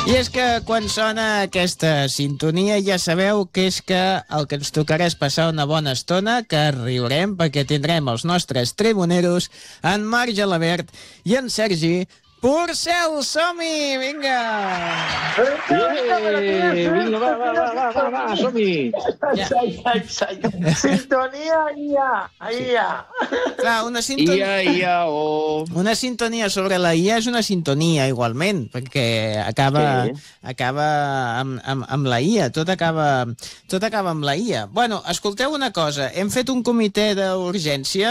I és que quan sona aquesta sintonia ja sabeu que és que el que ens tocarà és passar una bona estona, que riurem perquè tindrem els nostres tribuneros, en Marc Gelabert i en Sergi Porcel. Som-hi, vinga! Vinga, va, som-hi! Sintonia, IA. Clar, una sintonia... Una sintonia sobre la IA és una sintonia, igualment, perquè acaba amb la IA, tot acaba amb la IA. Bueno, escolteu una cosa, hem fet un comitè d'urgència,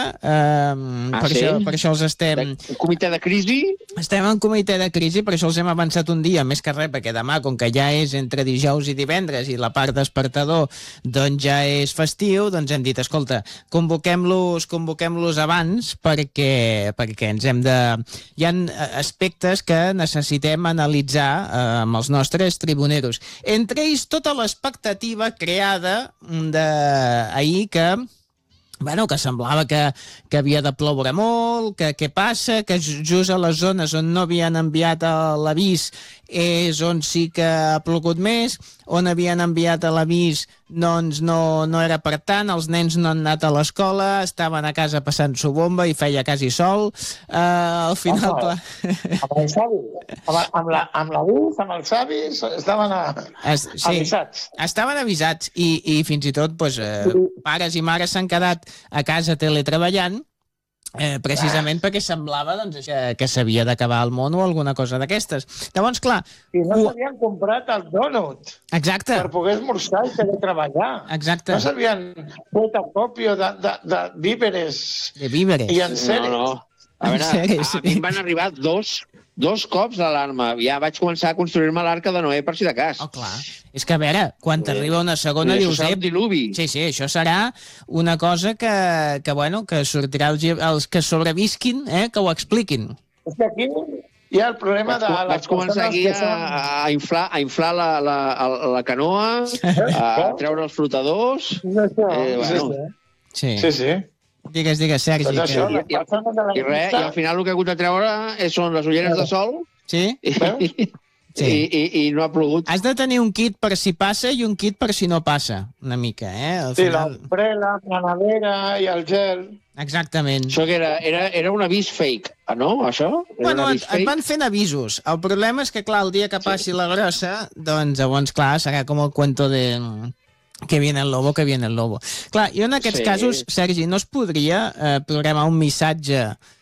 per això els estem... Un comitè de crisi? Estem en comitè de crisi, per això els hem avançat un dia, més que res, perquè demà, com que ja és entre dijous i divendres i la part despertador doncs ja és festiu, doncs hem dit, escolta, convoquem-los abans perquè ens hem de... Hi ha aspectes que necessitem analitzar amb els nostres tribuneros. Entre ells, tota l'expectativa creada ahir que semblava que havia de ploure molt, que què passa, que just a les zones on no havien enviat l'avís és on sí que ha plogut més, on havien enviat l'avís doncs no era per tant, els nens no han anat a l'escola, estaven a casa passant-s'ho bomba i feia quasi sol. Al final... Amb els avis, amb els avis, estaven avisats. Estaven avisats i fins i tot pares i mares s'han quedat a casa teletreballant precisament perquè semblava que s'havia d'acabar el món o alguna cosa d'aquestes. Llavors, clar... I no s'havien comprat el dònut. Exacte. Per poder esmorzar i teletreballar. Exacte. No s'havien fet acòpio de víveres. De víveres. I enseres. No. A veure, a mi em van arribar dos cops l'alarma. Ja vaig començar a construir-me l'arca de Noé per si de cas. Oh, clar. És que, a veure, quan t'arriba una segona dius... Això serà un diluvi. Sí, això serà una cosa que sortirà els que sobrevisquin, que ho expliquin. És que aquí hi ha el problema de... Vaig començar aquí a inflar la canoa, a treure els flotadors... Sí. Digues, Sergi. I al final el que he hagut de treure són les ulleres de sol. Sí? I no ha plogut. Has de tenir un kit per si passa i un kit per si no passa, una mica, Sí, l'ombrella, la nevera i el gel. Exactament. Això que era un avís fake, no, això? Bueno, et van fent avisos. El problema és que, clar, el dia que passi la grossa, doncs, llavors, clar, serà com el cuento de... que viene el lobo. Clar, jo en aquests casos, Sergi, no es podria programar un missatge